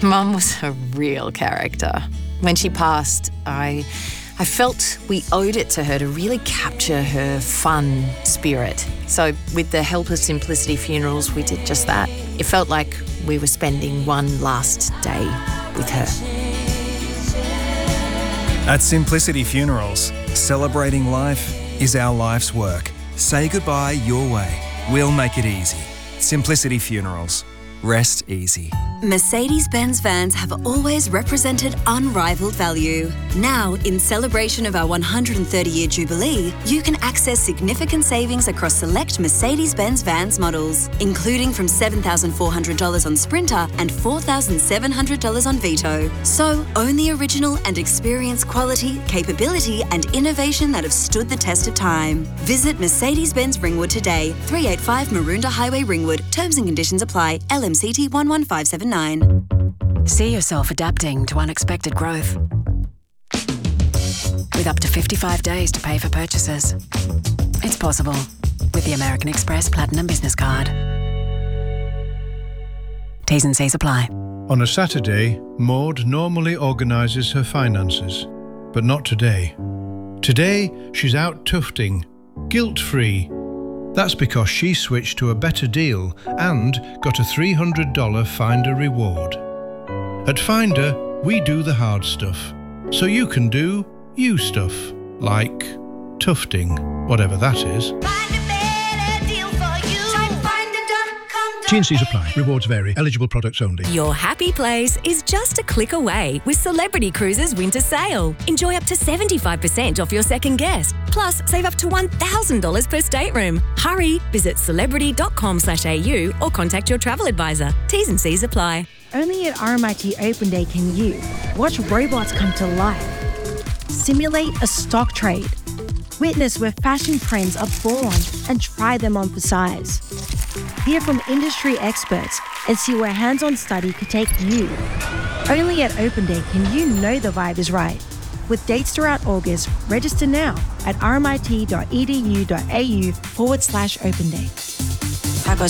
Mum was a real character. When she passed, I felt we owed it to her to really capture her fun spirit. So with the help of Simplicity Funerals, we did just that. It felt like we were spending one last day with her. At Simplicity Funerals, celebrating life is our life's work. Say goodbye your way. We'll make it easy. Simplicity Funerals. Rest easy. Mercedes-Benz vans have always represented unrivaled value. Now, in celebration of our 130-year jubilee, you can access significant savings across select Mercedes-Benz vans models, including from $7,400 on Sprinter and $4,700 on Vito. So, own the original and experience quality, capability and innovation that have stood the test of time. Visit Mercedes-Benz Ringwood today, 385 Maroondah Highway, Ringwood. Terms and conditions apply. LMCT 11579. See yourself adapting to unexpected growth. With up to 55 days to pay for purchases. It's possible with the American Express Platinum Business Card. T's and C's apply. On a Saturday, Maud normally organises her finances, but not today. Today, she's out tufting, guilt-free. That's because she switched to a better deal and got a $300 Finder reward. At Finder, we do the hard stuff, so you can do you stuff, like tufting, whatever that is. T&Cs apply. Rewards vary. Eligible products only. Your happy place is just a click away with Celebrity Cruises Winter Sale. Enjoy up to 75% off your second guest. Plus, save up to $1,000 per stateroom. Hurry, visit celebrity.com/au or contact your travel advisor. T's and C's apply. Only at RMIT Open Day can you watch robots come to life, simulate a stock trade, witness where fashion trends are born and try them on for size. Hear from industry experts and see where hands-on study could take you. Only at Open Day can you know the vibe is right. With dates throughout August, register now at rmit.edu.au/Open Day. Typo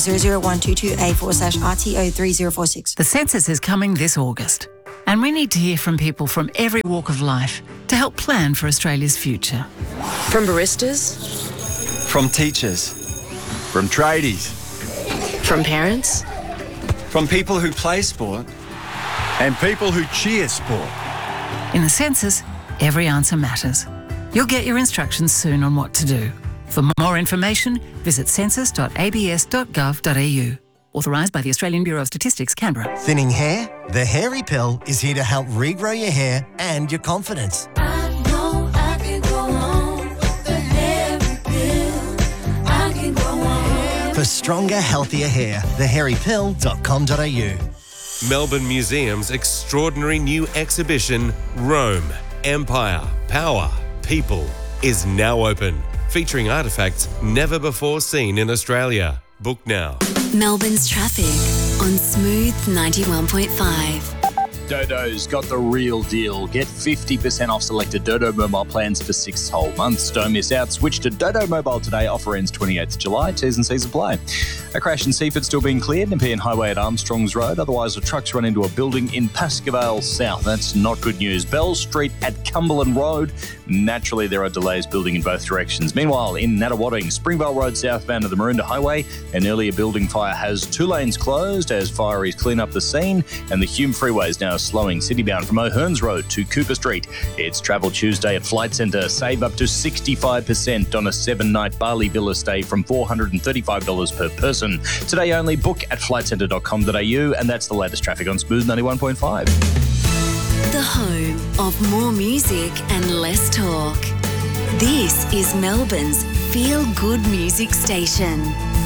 00122A/RTO3046. The census is coming this August, and we need to hear from people from every walk of life to help plan for Australia's future. From baristas, from teachers, from tradies, from parents, from people who play sport, and people who cheer sport. In the census, every answer matters. You'll get your instructions soon on what to do. For more information, visit census.abs.gov.au. Authorised by the Australian Bureau of Statistics, Canberra. Thinning hair? The Hairy Pill is here to help regrow your hair and your confidence. I know I can go on with the Hairy Pill. I can go on. For stronger, healthier hair, thehairypill.com.au. Melbourne Museum's extraordinary new exhibition, Rome, Empire, Power, People, is now open, featuring artefacts never before seen in Australia. Book now. Melbourne's traffic on Smooth 91.5. Dodo's got the real deal. Get 50% off selected Dodo mobile plans for 6 whole months. Don't miss out. Switch to Dodo Mobile today. Offer ends 28th July. T's and C's apply. A crash in Seaford still being cleared. Nepean Highway at Armstrongs Road. Otherwise, the trucks run into a building in Pascoe South. That's not good news. Bell Street at Cumberland Road. Naturally, there are delays building in both directions. Meanwhile, in Nunawading, Springvale Road southbound of the Maroondah Highway, an earlier building fire has 2 lanes closed as fireys clean up the scene, and the Hume Freeway is now slowing citybound from O'Hearns Road to Cooper Street. It's Travel Tuesday at Flight Centre. Save up to 65% on a 7-night Bali Villa stay from $435 per person. Today only. Book at flightcentre.com.au, and that's the latest traffic on Smooth 91.5. The home of more music and less talk. This is Melbourne's feel-good music station.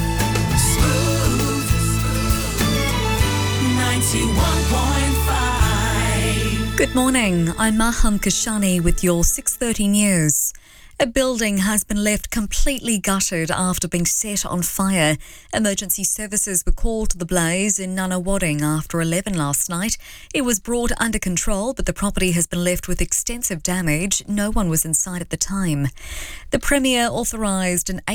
Smooth 91.5. Good morning, I'm Maham Kashani with your 6:30 news. A building has been left completely gutted after being set on fire. Emergency services were called to the blaze in Nunawading after 11 last night. It was brought under control, but the property has been left with extensive damage. No one was inside at the time. The Premier authorised an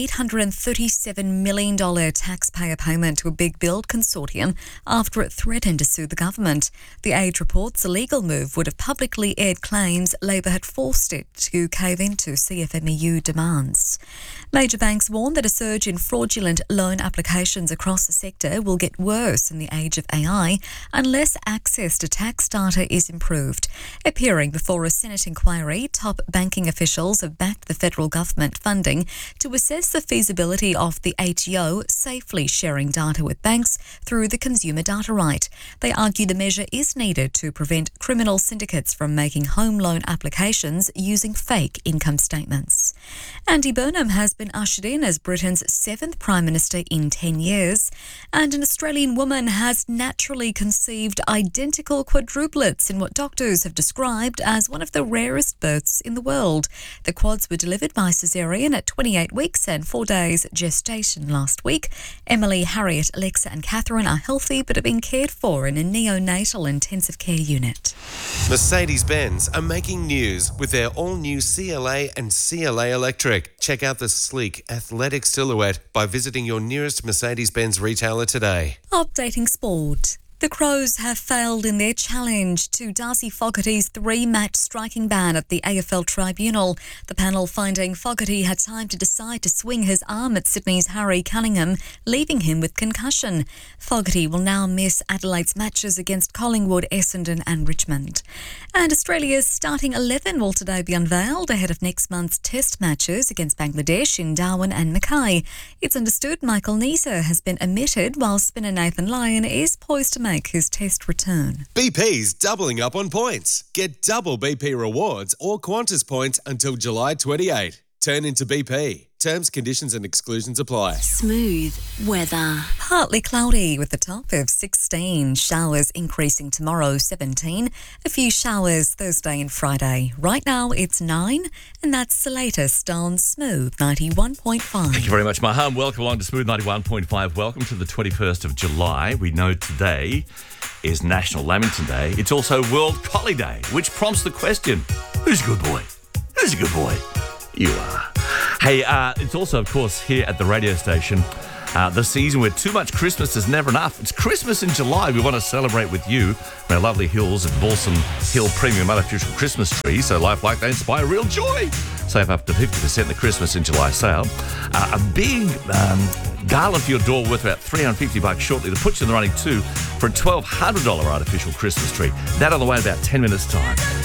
$837 million taxpayer payment to a big build consortium after it threatened to sue the government. The Age reports a legal move would have publicly aired claims Labor had forced it to cave into CFMEU demands. Major banks warn that a surge in fraudulent loan applications across the sector will get worse in the age of AI unless access to tax data is improved. Appearing before a Senate inquiry, top banking officials have backed the federal government funding to assess the feasibility of the ATO safely sharing data with banks through the consumer data right. They argue the measure is needed to prevent criminal syndicates from making home loan applications using fake income statements. Andy Burnham has been ushered in as Britain's 7th Prime Minister in 10 years, and an Australian woman has naturally conceived identical quadruplets in what doctors have described as one of the rarest births in the world. The quads were delivered by caesarean at 28 weeks and 4 days gestation last week. Emily, Harriet, Alexa and Catherine are healthy but are being cared for in a neonatal intensive care unit. Mercedes-Benz are making news with their all-new CLA and CLA Electric. Check out the sleek, athletic silhouette by visiting your nearest Mercedes-Benz retailer today. Updating sport. The Crows have failed in their challenge to Darcy Fogarty's 3-match striking ban at the AFL Tribunal. The panel finding Fogarty had time to decide to swing his arm at Sydney's Harry Cunningham, leaving him with concussion. Fogarty will now miss Adelaide's matches against Collingwood, Essendon and Richmond. And Australia's starting 11 will today be unveiled ahead of next month's test matches against Bangladesh in Darwin and Mackay. It's understood Michael Neser has been omitted while spinner Nathan Lyon is poised to make his test return. BP's doubling up on points. Get double BP rewards or Qantas points until July 28. Turn into BP. Terms, conditions and exclusions apply. Smooth weather. Partly cloudy with a top of 16. Showers increasing tomorrow, 17. A few showers Thursday and Friday. Right now it's 9, and that's the latest on Smooth 91.5. Thank you very much, Maham. Welcome along to Smooth 91.5. Welcome to the 21st of July. We know today is National Lamington Day. It's also World Collie Day, which prompts the question, who's a good boy? Who's a good boy? You are. Hey, it's also, of course, here at the radio station, the season where too much Christmas is never enough. It's Christmas in July. We want to celebrate with you from our lovely hills at Balsam Hill Premium Artificial Christmas Tree, so life like they inspire real joy. Save up to 50% in the Christmas in July sale. A big garland for your door worth about $350 shortly to put you in the running too for a $1,200 artificial Christmas tree. That on the way in about 10 minutes' time.